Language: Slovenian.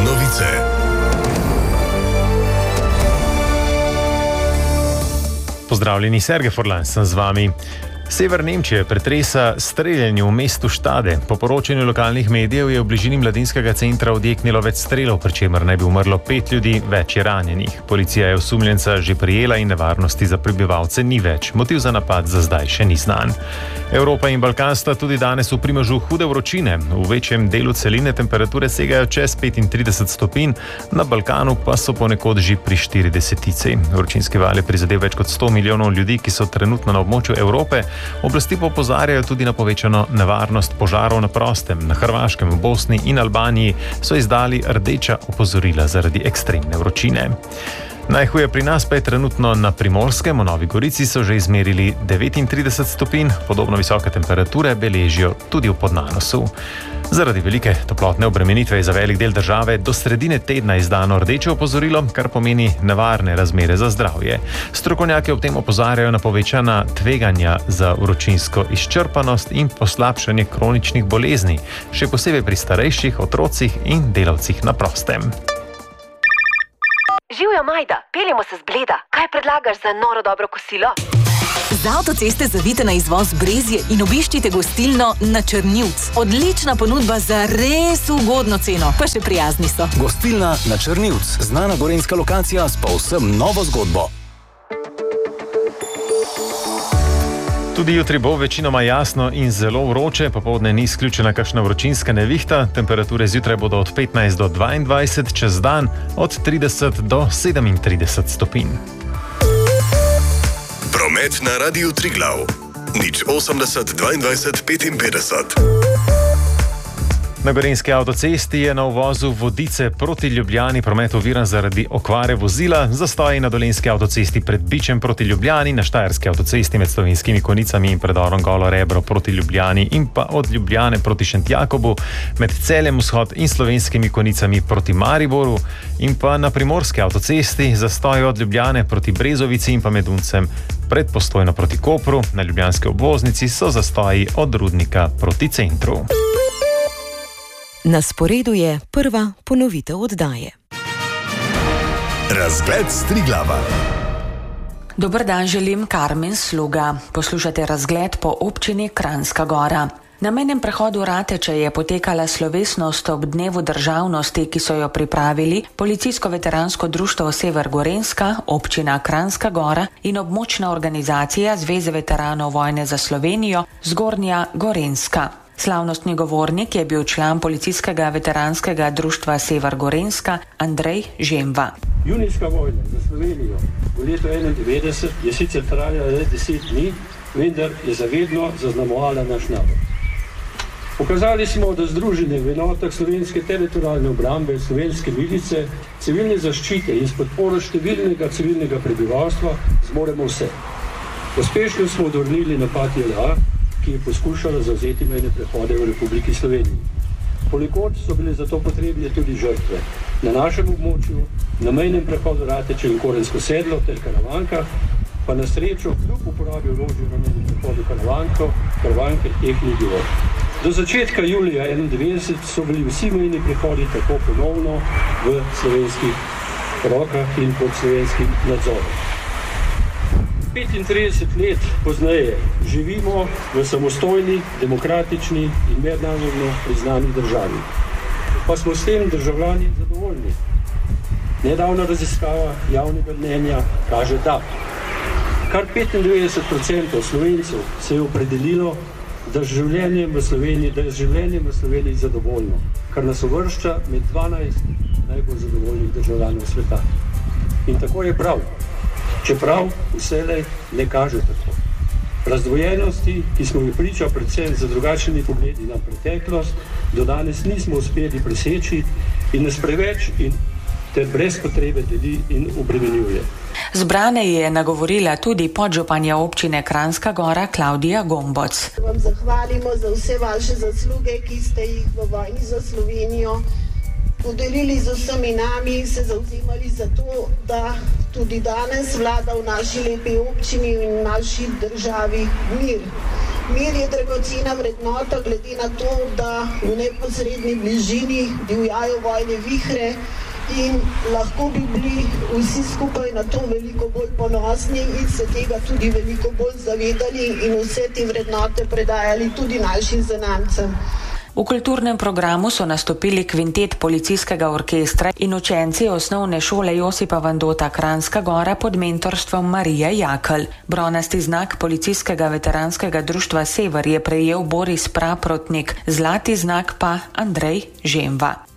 Novice. Pozdravljeni, Sergej Forlan sem z vami. Sever Nemčije pretresa streljanje v mestu Stade. Po poročanju lokalnih medijev je v bližini mladinskega centra odjeknilo več strelov, pri čemer naj bi umrlo 5 ljudi, več je ranjenih. Policija je osumljenca že prijela in nevarnosti za prebivalce ni več. Motiv za napad za zdaj še ni znan. Evropa in Balkan sta tudi danes v primežu hude vročine. V večjem delu celine temperature segajo čez 35 stopinj, na Balkanu pa so ponekod že pri 40. Vročinski val je prizadel več kot 100 milijonov ljudi, ki so trenutno na območju Evrope. Oblasti pa opozarjajo tudi na povečano nevarnost požarov na prostem. Na Hrvaškem, v Bosni in Albaniji so izdali rdeča opozorila zaradi ekstremne vročine. Najhuje pri nas pa je trenutno na Primorskem. V Novi Gorici so že izmerili 39 stopinj, podobno visoke temperature beležijo tudi v Podnanosu. Zaradi velike toplotne obremenitve je za velik del države do sredine tedna izdano rdeče opozorilo, kar pomeni nevarne razmere za zdravje. Strokovnjaki ob tem opozarjajo na povečana tveganja za vročinsko izčrpanost in poslabšanje kroničnih bolezni, še posebej pri starejših, otrocih in delavcih na prostem. Živjo, Majda, peljemo se z Bleda. Kaj predlagaš za noro dobro kosilo? Z avtoceste zavite na izvoz Brezje in obiščite gostilno Na Črnivc. Odlična ponudba za res ugodno ceno, pa še prijazni so. Gostilna Na Črnivc, znana gorenjska lokacija s povsem novo zgodbo. Tudi jutri bo večinoma jasno in zelo vroče, popoldne ni izključena kakšna vročinska nevihta, temperature zjutraj bodo od 15 do 22, čez dan od 30 do 37 stopinj. Promet na Radiu Triglav. 080 22 55. Na Gorenjski avtocesti je na uvozu Vodice proti Ljubljani promet oviran zaradi okvare vozila, zastoji na Dolenjski avtocesti pred Bičem proti Ljubljani, na Štajerski avtocesti med Slovenskimi Konicami in predorom Golo Rebro proti Ljubljani in pa od Ljubljane proti Šentjakobu, med Celjem vzhod in Slovenskimi Konicami proti Mariboru in pa na Primorski avtocesti zastoji od Ljubljane proti Brezovici in pa Meduncem pred Postojno proti Kopru, na ljubljanski obvoznici so zastoji od Rudnika proti centru. Na sporedu je prva ponovitev oddaje. Razgled s Triglava. Dober dan želim, Karmen Sluga. Poslušate razgled po občini Kranjska Gora. Na mejnem prehodu Rateče je potekala slovesnost ob dnevu državnosti, ki so jo pripravili Policijsko-veteransko društvo Sever Gorenjska, občina Kranjska Gora in območna organizacija Zveze veteranov vojne za Slovenijo Zgornja Gorenjska. Slavnostni govornik je bil član Policijskega veteranskega društva Sever Gorenjska Andrej Žemva. Junijska vojna za Slovenijo v letu 1991 je sicer trajala le 10 dni, vendar je zavedno zaznamovala naš narod. Pokazali smo, da združene v enotah slovenske teritorialne obrambe, slovenske milice, civilne zaščite in s podporo številnega civilnega prebivalstva zmoremo vse. Uspešno smo odvrnili napad JLA, ki je poskušala zavzeti mejne prehode v Republiki Sloveniji. Ponekod so bile zato potrebne tudi žrtve. Na našem območju, na mejnem prehodu Rateče in Korensko sedlo ter Karavanka, pa na srečo kljub uporabi orožja na mejnem prehodu Karavanke teh ni bilo. Do začetka julija 1991 so bili vsi mejni prehodi tako ponovno v slovenskih rokah in pod slovenskim nadzorom. 35 let pozneje živimo v samostojni, demokratični in mednarodno priznani državi. Pa smo s tem državljani zadovoljni. Nedavna raziskava javnega mnenja kaže da. Kar 95% Slovencev se je opredelilo, da je življenjem v Sloveniji zadovoljno, kar nas uvršča med 12 najbolj zadovoljnih državljanov sveta. In tako je prav. Čeprav vselej ne kaže tako. Razdvojenosti, ki smo jih priča predvsem za drugačnimi pogledi na preteklost, do danes nismo uspeli preseči in nas preveč in ter brez potrebe deli in obremenjuje. Zbrane je nagovorila tudi podžupanja občine Kranjska Gora Klavdija Gomboc. Vam zahvalimo za vse vaše zasluge, ki ste jih v vojni za Slovenijo podelili z vsemi nami in se zavzemali za to, da tudi danes vlada v naši lepi občini in v naši državi mir. Mir je dragocena vrednota, glede na to, da v neposredni bližini divjajo vojne vihre in lahko bi bili vsi skupaj na to veliko bolj ponosni in se tega tudi veliko bolj zavedali in vse te vrednote predajali tudi našim zanamcem. V kulturnem programu so nastopili kvintet policijskega orkestra in učenci osnovne šole Josipa Vandota Kranjska Gora pod mentorstvom Marije Jakl. Bronasti znak policijskega veteranskega društva Sever je prejel Boris Praprotnik, zlati znak pa Andrej Žemva.